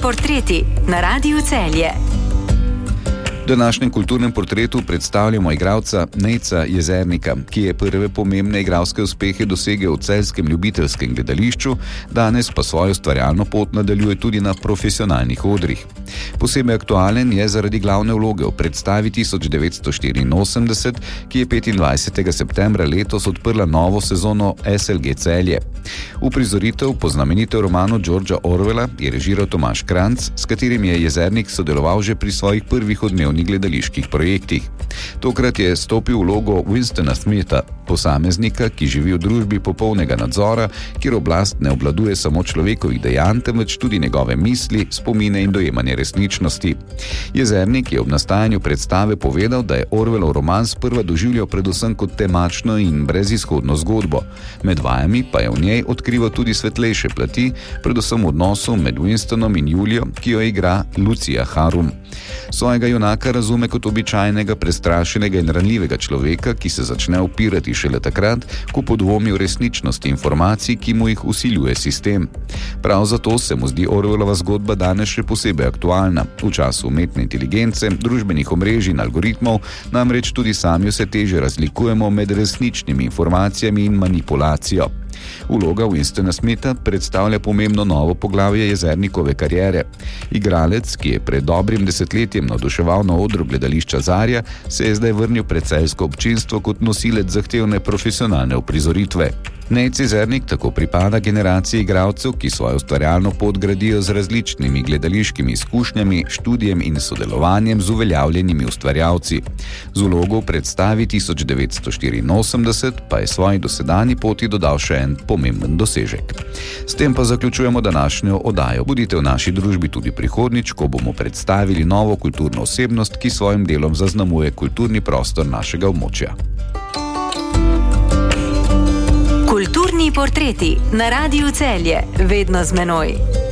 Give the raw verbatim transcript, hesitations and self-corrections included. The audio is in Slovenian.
portreti na Radiu Celje. V današnjem kulturnem portretu predstavljamo igralca Nejca Jezernika, ki je prve pomembne igralske uspehe dosegel v celjskem ljubiteljskem gledališču, danes pa svojo ustvarjalno pot nadaljuje tudi na profesionalnih odrih. Posebej aktualen je zaradi glavne vloge v predstavi tisoč devetsto štiriinosemdeset, ki je petindvajsetega septembra letos odprla novo sezono S L G Celje. Uprizoritev po znamenitem romanu Georgea Orwella je režiral Tomaž Kranjc, s katerim je Jezernik sodeloval že pri svojih prvih odmevnih gledaliških projektih. Tokrat je stopil v vlogo Winstona Smitha, posameznika, ki živi v družbi popolnega nadzora, kjer oblast ne obvladuje samo človekovih dejanj, temveč tudi njegove misli, spomine in dojemanje resničnosti. Jezernik je ob nastajanju predstave povedal, da je Orwellov roman sprva doživljal predvsem kot temačno in brezizhodno zgodbo. Med vajami pa je v njej odkrival tudi svetlejše plati, predvsem v odnosu med Winstonom in Julijo, ki jo igra Lucija Harum. Svojega junaka razume kot običajnega, prestrašenega in ranljivega človeka, ki se začne upirati šele takrat, ko podvomi v resničnosti informacij, ki mu jih vsiljuje sistem. Prav zato se mu zdi Orwellova zgodba danes še posebej aktualna. V času umetne inteligence, družbenih omrežij in algoritmov namreč tudi sami vse teže razlikujemo med resničnimi informacijami in manipulacijo. Vloga Winstona Smitha predstavlja pomembno novo poglavje Jezernikove kariere. Igralec, ki je pred dobrim desetletjem navduševal na odru gledališča Zarja, se je zdaj vrnil pred celjsko občinstvo kot nosilec zahtevne profesionalne uprizoritve. Nejc Jezernik tako pripada generaciji igralcev, ki svojo ustvarjalno pot gradijo z različnimi gledališkimi izkušnjami, študijem in sodelovanjem z uveljavljenimi ustvarjalci. Z vlogo v predstavi tisoč devetsto štiriinosemdeset pa je svoji dosedanji poti dodal še en pomemben dosežek. S tem pa zaključujemo današnjo oddajo. Budite v naši družbi tudi prihodnjič, ko bomo predstavili novo kulturno osebnost, ki svojim delom zaznamuje kulturni prostor našega območja. Kulturni portreti na Radiu Celje, vedno z menoj.